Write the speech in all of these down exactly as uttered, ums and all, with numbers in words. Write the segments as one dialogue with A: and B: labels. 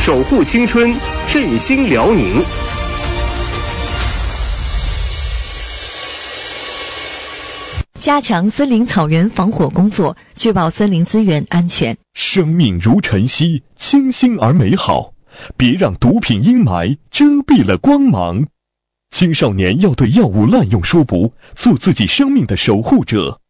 A: 守护青春，振兴辽宁。
B: 加强森林草原防火工作，确保森林资源安全。
C: 生命如晨曦，清新而美好，别让毒品阴霾遮蔽了光芒。青少年要对药物滥用说不，做自己生命的守护者。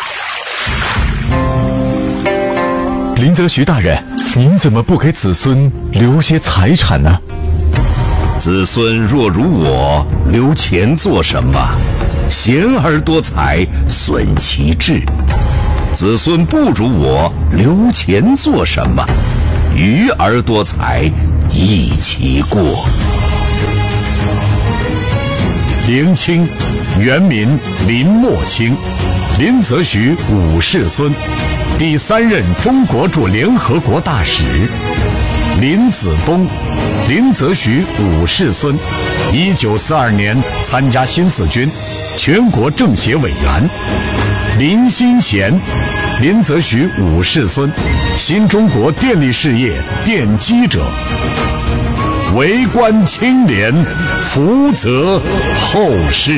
C: 林则徐大人，您怎么不给子孙留些财产呢？
D: 子孙若如我，留钱做什么？贤而多财，损其志。子孙不如我，留钱做什么？愚而多财，益其过。
E: 林清，原名林默清，林则徐五世孙，第三任中国驻联合国大使。林子东，林则徐五世孙，一九四二年参加新四军，全国政协委员。林新贤，林则徐五世孙，新中国电力事业奠基者。为官清廉，福泽后世。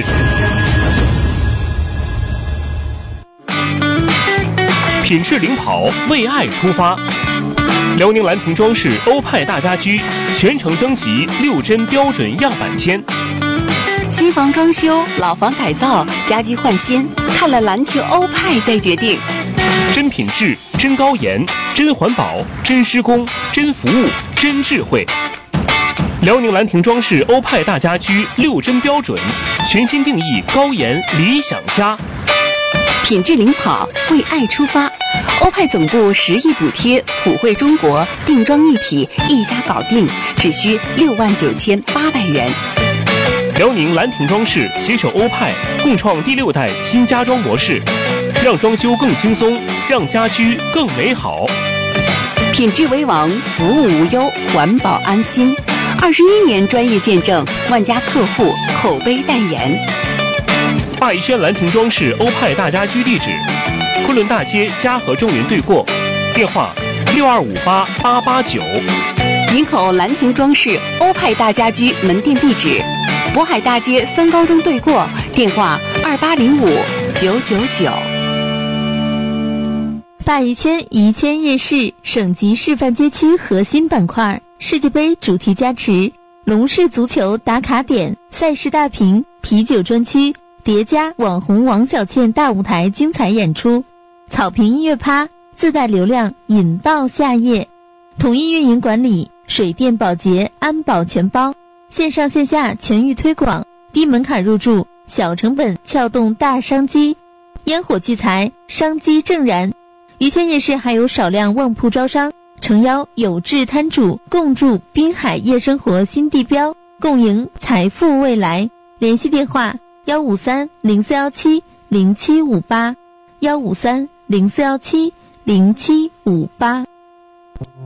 A: 品质领跑，为爱出发。辽宁兰亭装饰欧派大家居全程征集六针标准样板签。
F: 新房装修、老房改造、家居换新，看了兰亭欧派再决定。
A: 真品质、真高研、真环保、真施工、真服务、真智慧。辽宁兰亭装饰欧派大家居六针标准，全新定义高研理想家。
F: 品质领跑，为爱出发。欧派总部十亿补贴，普惠中国，定妆一体，一家搞定，只需六万九千八百元。
A: 辽宁兰亭装饰携手欧派，共创第六代新家装模式，让装修更轻松，让家居更美好。
F: 品质为王，服务无忧，环保安心。二十一年专业见证，万家客户口碑代言。
A: 大宜轩兰亭装饰欧派大家居地址：昆仑大街嘉禾中云对过，电话六二五八八八九。
F: 营口兰亭装饰欧派大家居门店地址：渤海大街三高中对过，电话二八零五九九九。
G: 大宜轩宜轩夜市省级示范街区核心板块，世界杯主题加持，龙式足球打卡点，赛事大屏，啤酒专区，叠加网红王小倩大舞台精彩演出，草坪音乐趴，自带流量引到夏夜，统一运营管理，水电保洁安保全包，线上线下全域推广，低门槛入驻，小成本撬动大商机，烟火聚财，商机正燃。宜轩夜市还有少量旺铺招商，诚邀有志摊主共筑滨海夜生活新地标，共赢财富未来。联系电话幺五三零四幺七零七五八，幺五三零四幺七零七五八。